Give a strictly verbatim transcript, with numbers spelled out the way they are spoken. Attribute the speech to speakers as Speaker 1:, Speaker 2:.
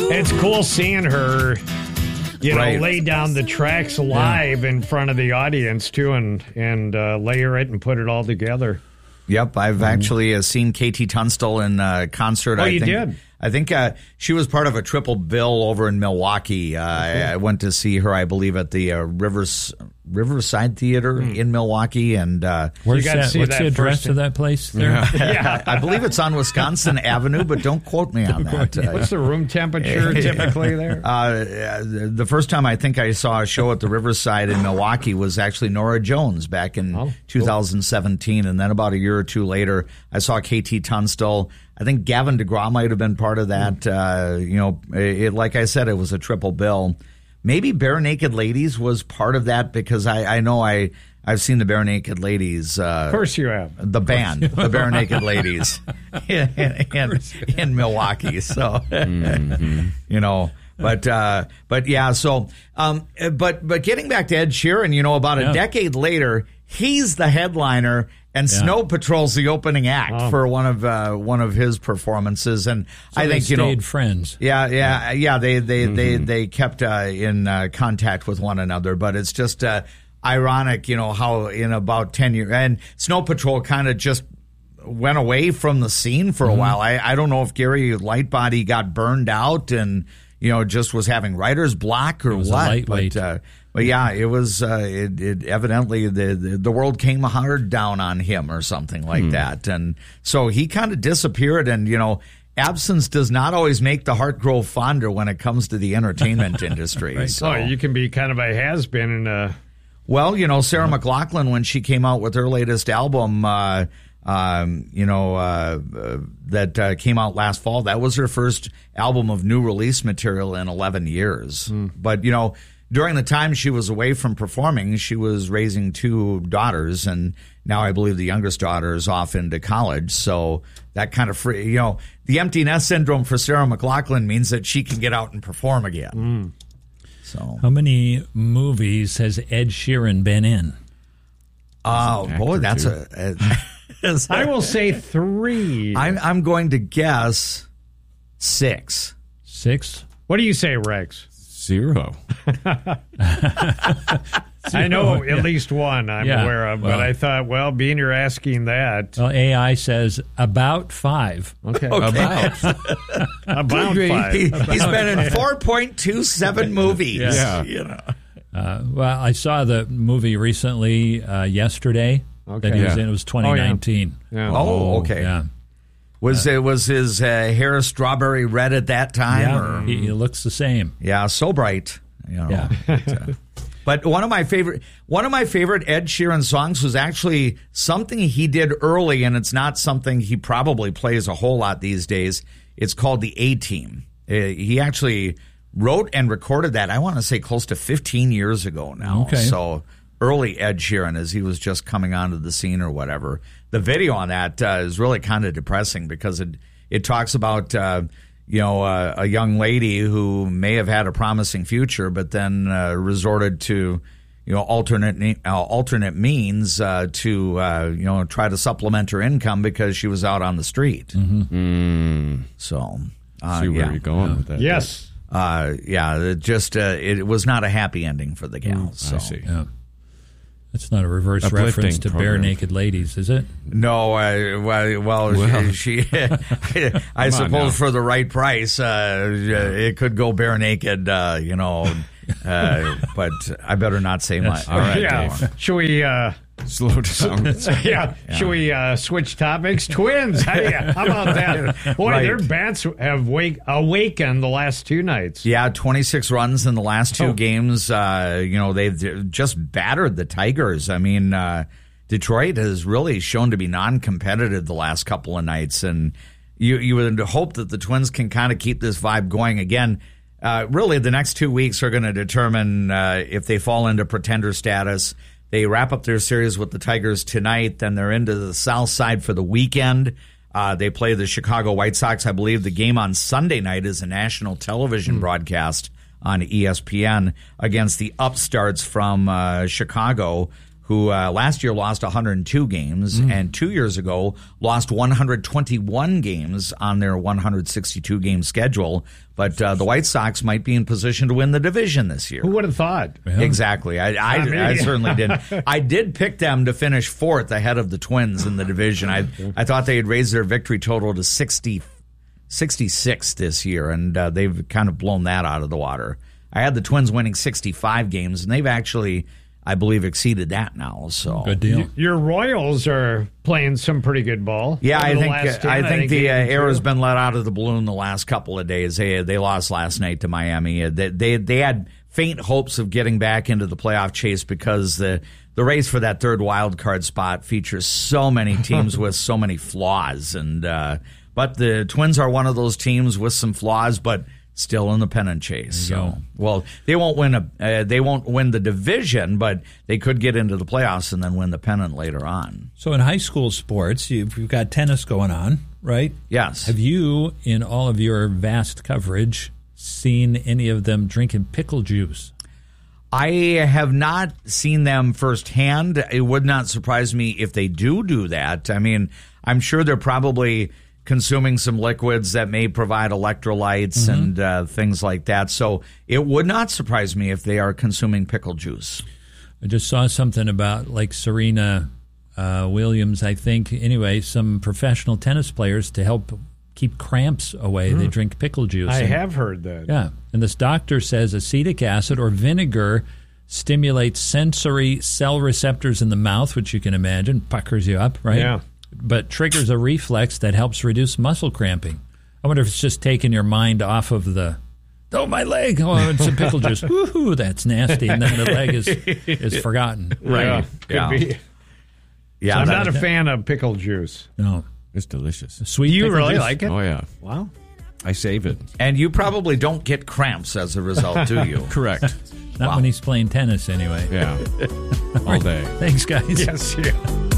Speaker 1: it's cool seeing her, you know,
Speaker 2: Right.
Speaker 1: lay down the tracks live in front of the audience, too, and, and uh, layer it and put it all together.
Speaker 2: Yep, I've actually uh, seen Katie Tunstall in uh, concert.
Speaker 1: Oh,
Speaker 2: I
Speaker 1: you
Speaker 2: think,
Speaker 1: did?
Speaker 2: I think uh, she was part of a triple bill over in Milwaukee. Uh, I, I went to see her, I believe, at the uh, Rivers Riverside Theater in Milwaukee, and uh,
Speaker 3: Where's
Speaker 1: gotta
Speaker 3: that?
Speaker 1: see
Speaker 3: What's
Speaker 1: that
Speaker 3: the address
Speaker 1: first.
Speaker 3: of that place there?
Speaker 1: Yeah.
Speaker 2: I believe it's on Wisconsin Avenue, but don't quote me on that. Uh,
Speaker 1: What's the room temperature typically there?
Speaker 2: Uh, the first time I think I saw a show at the Riverside in Milwaukee was actually Norah Jones back in
Speaker 1: Oh,
Speaker 2: two thousand seventeen. And then about a year or two later, I saw K T Tunstall. I think Gavin DeGraw might have been part of that. Uh, you know, it, like I said, it was a triple bill. Maybe Bare Naked Ladies was part of that because I, I know I, I've seen the Bare Naked Ladies. Uh,
Speaker 1: Of course you have.
Speaker 2: The band, the Bare Naked Ladies in, in, in, in Milwaukee. So,
Speaker 4: Mm-hmm.
Speaker 2: you know, but, uh, but yeah, so, um, but, but getting back to Ed Sheeran, you know, about
Speaker 3: Yeah.
Speaker 2: a decade later, he's the headliner and
Speaker 3: Yeah.
Speaker 2: Snow Patrol's the opening act
Speaker 1: Oh.
Speaker 2: for one of, uh, one of his performances. And
Speaker 3: So
Speaker 2: I
Speaker 3: they
Speaker 2: think, you know,
Speaker 3: stayed friends.
Speaker 2: yeah, yeah, yeah. They they they they kept uh, in uh, contact with one another, but it's just uh, ironic, you know, how in about ten years and Snow Patrol kind of just went away from the scene for a while. I I don't know if Gary Lightbody got burned out and you know just was having writer's block or
Speaker 3: was a
Speaker 2: what.
Speaker 3: lightweight.
Speaker 2: But uh, but yeah, it was uh, it, it evidently the, the the world came hard down on him or something like that, and so he kind of disappeared. And you know. Absence does not always make the heart grow fonder when it comes to the entertainment industry.
Speaker 3: Right.
Speaker 2: So,
Speaker 1: Oh, you can be kind of a has-been in a...
Speaker 2: well, you know, Sarah McLachlan, when she came out with her latest album, uh, um, you know, uh, uh, that uh, came out last fall, that was her first album of new release material in eleven years. But, you know, during the time she was away from performing, she was raising two daughters, and now I believe the youngest daughter is off into college. So that kind of free, you know, the empty nest syndrome for Sarah McLachlan means that she can get out and perform again. So,
Speaker 3: How many movies has Ed Sheeran been in?
Speaker 2: oh boy,
Speaker 4: actor,
Speaker 2: that's
Speaker 4: too.
Speaker 2: a. a
Speaker 1: I will say three.
Speaker 2: I'm I'm going to guess six.
Speaker 3: Six?
Speaker 1: What do you say, Rex?
Speaker 4: Zero.
Speaker 1: I know at least one I'm
Speaker 3: Yeah,
Speaker 1: aware of, but
Speaker 3: well-
Speaker 1: I thought, well, being you're asking that,
Speaker 3: Well, A I says about five.
Speaker 1: okay,
Speaker 4: About.
Speaker 1: about
Speaker 2: He,
Speaker 1: five.
Speaker 2: has been in four point two seven movies.
Speaker 4: Yeah.
Speaker 2: You know.
Speaker 3: Uh, well, I saw the movie recently, uh, yesterday,
Speaker 1: Okay.
Speaker 3: that he was
Speaker 4: Yeah.
Speaker 3: in. It was twenty nineteen.
Speaker 1: Yeah.
Speaker 2: Oh, okay.
Speaker 3: Yeah.
Speaker 2: Was it was his uh, hair strawberry red at that time?
Speaker 3: Yeah,
Speaker 2: Or?
Speaker 3: he, he looks the same.
Speaker 2: Yeah, so bright. You know.
Speaker 3: Yeah.
Speaker 2: But, uh, but one of my favorite one of my favorite Ed Sheeran songs was actually something he did early, and it's not something he probably plays a whole lot these days. It's called the A-Team. Uh, he actually wrote and recorded that, I want to say close to fifteen years ago now.
Speaker 3: Okay.
Speaker 2: So early Ed Sheeran as he was just coming onto the scene or whatever. The video on that uh, is really kind of depressing because it, it talks about, uh, you know, uh, a young lady who may have had a promising future, but then uh, resorted to, you know, alternate uh, alternate means uh, to, uh, you know, try to supplement her income because she was out on the street.
Speaker 4: Mm,
Speaker 2: So, uh,
Speaker 4: see where
Speaker 2: yeah.
Speaker 4: you're going with that.
Speaker 1: Yes.
Speaker 2: Uh, yeah, it just uh, it was not a happy ending for the gal. so.
Speaker 4: I see.
Speaker 3: Yeah. That's not a reverse
Speaker 4: Uplifting
Speaker 3: reference to
Speaker 4: program.
Speaker 3: Bare Naked Ladies, is it?
Speaker 2: No, I, well, well,
Speaker 4: Well.
Speaker 2: she, she I
Speaker 4: now.
Speaker 2: suppose for the right price, uh, it could go bare naked, uh, you know, uh, but I better not say much.
Speaker 4: All right,
Speaker 1: yeah.
Speaker 4: Dave.
Speaker 1: Should we? Uh,
Speaker 4: Slow down.
Speaker 1: yeah. Should we uh, switch topics? Twins. Hey, how about that? Boy,
Speaker 2: Right.
Speaker 1: their bats have wake awakened the last two nights.
Speaker 2: Yeah, twenty-six runs in the last two
Speaker 1: Oh.
Speaker 2: games. Uh, you know, they've just battered the Tigers. I mean, uh, Detroit has really shown to be non-competitive the last couple of nights, and you you would hope that the Twins can kind of keep this vibe going again. Uh, really, the next two weeks are going to determine uh, if they fall into pretender status. They wrap up their series with the Tigers tonight, then they're into the South Side for the weekend. Uh, they play the Chicago White Sox. I believe the game on Sunday night is a national television broadcast on E S P N against the upstarts from uh, Chicago, who uh, last year lost one hundred two games,
Speaker 3: Mm.
Speaker 2: and two years ago lost one hundred twenty-one games on their one hundred sixty-two game schedule. But uh, the White Sox might be in position to win the division this year.
Speaker 1: Who would have thought?
Speaker 3: Yeah.
Speaker 2: Exactly. I, I,
Speaker 1: Not me.
Speaker 2: I certainly didn't. I did pick them to finish fourth ahead of the Twins in the division. I I thought they had raised their victory total to sixty, sixty-six this year, and uh, they've kind of blown that out of the water. I had the Twins winning sixty-five games, and they've actually, I believe, exceeded that now. So
Speaker 3: Good deal.
Speaker 1: Your Royals are playing some pretty good ball.
Speaker 2: Yeah,
Speaker 1: Over
Speaker 2: I
Speaker 1: the
Speaker 2: think
Speaker 1: last ten,
Speaker 2: I think the uh,
Speaker 1: game
Speaker 2: air has
Speaker 1: two.
Speaker 2: been let out of the balloon the last couple of days. They they lost last night to Miami. Uh, They they, they had faint hopes of getting back into the playoff chase because the the race for that third wild card spot features so many teams with so many flaws, and uh, but the Twins are one of those teams with some flaws, but still in the pennant chase. So,
Speaker 3: go.
Speaker 2: well, they won't win a uh, they won't win the division, but they could get into the playoffs and then win the pennant later on.
Speaker 3: So in high school sports, you've, you've got tennis going on, right?
Speaker 2: Yes.
Speaker 3: Have you, in all of your vast coverage, seen any of them drinking pickle juice?
Speaker 2: I have not seen them firsthand. It would not surprise me if they do do that. I mean, I'm sure they're probably consuming some liquids that may provide electrolytes
Speaker 3: Mm-hmm.
Speaker 2: and uh, things like that. So it would not surprise me if they are consuming pickle juice.
Speaker 3: I just saw something about like Serena uh, Williams, I think. Anyway, some professional tennis players to help keep cramps away. They drink pickle juice.
Speaker 1: I
Speaker 3: And-
Speaker 1: have heard that.
Speaker 3: Yeah. And this doctor says acetic acid or vinegar stimulates sensory cell receptors in the mouth, which you can imagine puckers you up, right?
Speaker 1: Yeah.
Speaker 3: But triggers a reflex that helps reduce muscle cramping. I wonder if it's just taking your mind off of the, oh, my leg, oh, it's some pickle juice. Woohoo, that's nasty. And then the leg is is forgotten.
Speaker 1: Yeah, could
Speaker 2: Yeah.
Speaker 1: be.
Speaker 2: Yeah,
Speaker 1: I'm
Speaker 2: that-
Speaker 1: not a fan of pickle juice.
Speaker 3: No.
Speaker 4: It's delicious.
Speaker 3: Sweet
Speaker 1: Do you
Speaker 3: pickle
Speaker 1: really
Speaker 3: juice.
Speaker 1: like it?
Speaker 4: Oh, yeah.
Speaker 1: Wow.
Speaker 4: I save it.
Speaker 2: and you probably don't get cramps as a result, do you?
Speaker 4: Correct.
Speaker 3: Not
Speaker 2: Wow.
Speaker 3: when he's playing tennis, anyway.
Speaker 4: Yeah. All day.
Speaker 3: Thanks, guys.
Speaker 1: Yes, yeah.